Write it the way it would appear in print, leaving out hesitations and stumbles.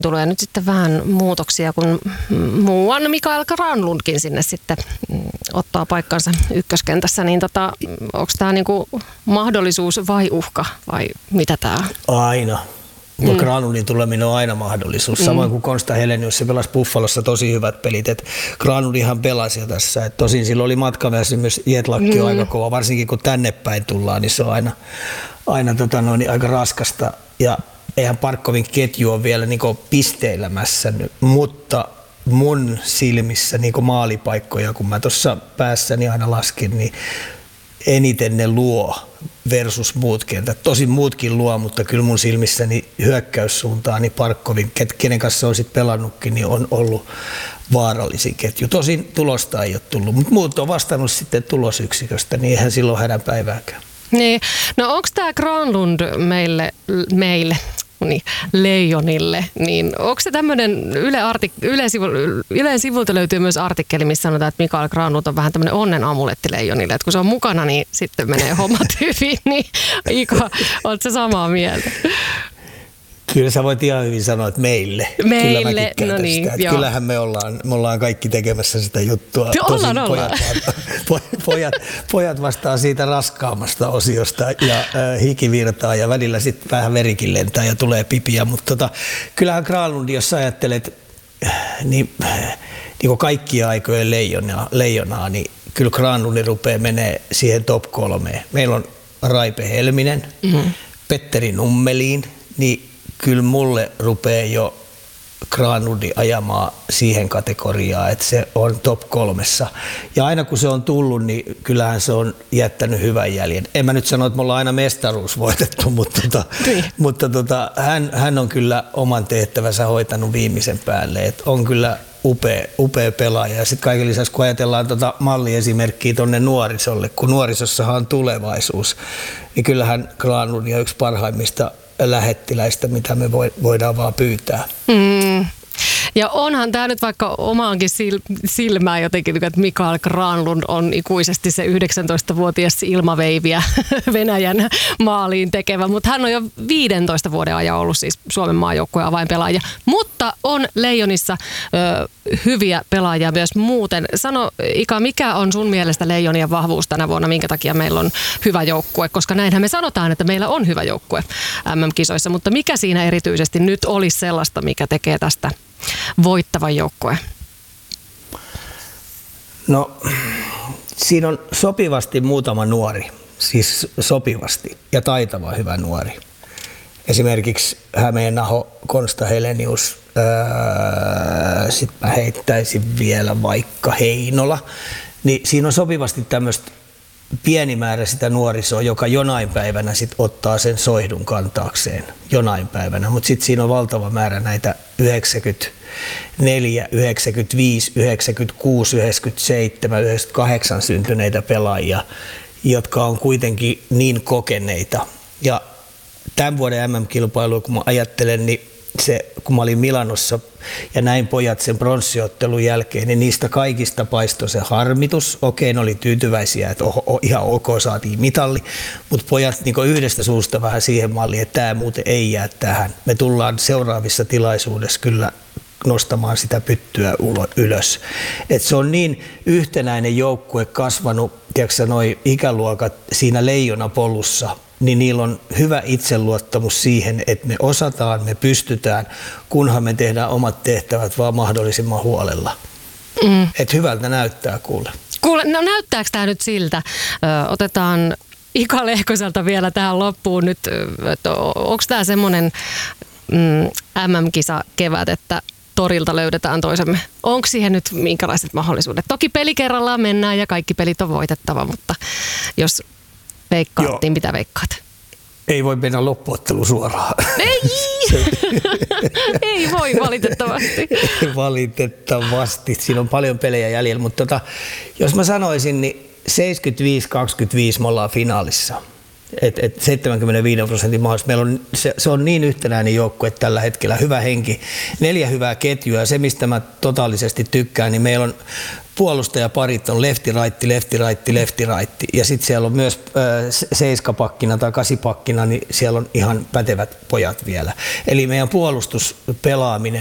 Tulee nyt sitten vähän muutoksia, kun muuan Mikael Granlundkin sinne sitten ottaa paikkansa ykköskentässä, niin onko tämä niinku mahdollisuus vai uhka vai mitä tämä on? Aina. Granlundin tuleminen on aina mahdollisuus. Samoin kuin Konsta Helenius, se pelasi Buffalossa tosi hyvät pelit. Granlundinhan pelasi jo tässä. Tosin silloin oli matkaväsymys, jetlakki on aika kova. Varsinkin kun tänne päin tullaan, niin se on aina aika raskasta. Ja eihän Parkkovin ketju ole vielä niinku pisteilemässä nyt, mutta mun silmissä niinku maalipaikkoja, kun mä tuossa päässäni aina laskin, niin eniten ne luo versus muut kentät. Tosin muutkin luo, mutta kyllä mun silmissäni hyökkäyssuuntaan niin Parkkovin, kenen kanssa on sitten pelannutkin, niin on ollut vaarallisin ketju. Tosin tulosta ei ole tullut, mutta muut on vastannut sitten tulosyksiköstä, niin eihän silloin hädän päivääkään. Niin. No onko tämä Granlund meille niin, Leijonille, niin onko se tämmöinen Ylen sivulta löytyy myös artikkeli, missä sanotaan, että Mikael Granlund on vähän tämmöinen onnen amuletti Leijonille, että kun se on mukana, niin sitten menee hommat hyvin, niin Ika, ootko sä samaa mieltä? Kyllä sä voit ihan hyvin sanoa, että meille. No niin, sitä. Kyllähän me ollaan kaikki tekemässä sitä juttua. Tosin pojat vastaa siitä raskaammasta osiosta ja hiki virtaa ja välillä sitten vähän verikin lentää ja tulee pipiä. Mutta kyllähän Granlund, jos sä ajattelet niin kuin kaikkia aikojen leijonaa, niin kyllä Granlundin rupeaa menee siihen top 3. Meillä on Raipe Helminen, Petteri Nummeliin, niin kyllä mulle rupeaa jo Granlundi ajamaan siihen kategoriaan, että se on top 3. Ja aina kun se on tullut, niin kyllähän se on jättänyt hyvän jäljen. En mä nyt sano, että me ollaan aina mestaruus voitettu, mutta hän on kyllä oman tehtävänsä hoitanut viimeisen päälle. Et on kyllä upea pelaaja. Ja sitten kaiken lisäksi, kun ajatellaan malliesimerkkiä tuonne nuorisolle, kun nuorisossahan on tulevaisuus, niin kyllähän Granlund on yksi parhaimmista lähettiläistä, mitä me voidaan vaan pyytää. Ja onhan tämä nyt vaikka omaankin silmää jotenkin, että Mikael Granlund on ikuisesti se 19-vuotias ilmaveiviä Venäjän maaliin tekevä, mutta hän on jo 15 vuoden ajan ollut siis Suomen maajoukkueen avainpelaaja. Mutta on Leijonissa hyviä pelaajia myös muuten. Sano Ika, mikä on sun mielestä Leijonien vahvuus tänä vuonna, minkä takia meillä on hyvä joukkue? Koska näinhän me sanotaan, että meillä on hyvä joukkue MM-kisoissa, mutta mikä siinä erityisesti nyt olisi sellaista, mikä tekee tästä voittavan joukkueen? No, siinä on sopivasti muutama nuori, siis sopivasti ja taitava hyvä nuori. Esimerkiksi Hämeenaho, Konsta Helenius, sitten mä heittäisin vielä vaikka Heinola. Niin siinä on sopivasti tämmöistä pieni määrä sitä nuorisoa, joka jonain päivänä sit ottaa sen soihdun kantaakseen jonain päivänä, mutta sitten siinä on valtava määrä näitä 94, 95, 96, 97, 98 syntyneitä pelaajia, jotka on kuitenkin niin kokeneita. Ja tämän vuoden MM-kilpailu, kun mä ajattelen, niin kun mä olin Milanossa ja näin pojat sen pronssiottelun jälkeen, niin niistä kaikista paistoi se harmitus. Okei, ne oli tyytyväisiä, että ihan ok, saatiin mitalli, mutta pojat niin yhdestä suusta vähän siihen malliin, että tämä muuten ei jää tähän. Me tullaan seuraavissa tilaisuudessa kyllä nostamaan sitä pyttyä ylös. Et se on niin yhtenäinen joukkue kasvanut, tiedätkö noi ikäluokat siinä leijonapolussa, niin niillä on hyvä itseluottamus siihen, että me osataan, me pystytään, kunhan me tehdään omat tehtävät vaan mahdollisimman huolella. Että hyvältä näyttää kuule. No näyttääkö tämä nyt siltä? Otetaan Ika Lehkoselta vielä tähän loppuun nyt. Onko tämä semmoinen MM-kisa kevät, että torilta löydetään toisemme? Onko siihen nyt minkälaiset mahdollisuudet? Toki peli kerrallaan mennään ja kaikki pelit on voitettava, mutta jos veikkaat, niin mitä veikkaat? Ei voi mennä loppuottelu suoraan. Ei! Ei voi valitettavasti. Valitettavasti. Siinä on paljon pelejä jäljellä, mutta jos mä sanoisin, niin 75-25 me ollaan finaalissa. Et 75% mahdollisuus. Meillä on, se on niin yhtenäinen joukkue tällä hetkellä, hyvä henki, 4 hyvää ketjua ja se, mistä mä totaalisesti tykkään, niin meillä on puolustajaparit on lefti, raitti ja sitten siellä on myös seiskapakkina tai kasipakkina, niin siellä on ihan pätevät pojat vielä. Eli meidän puolustuspelaaminen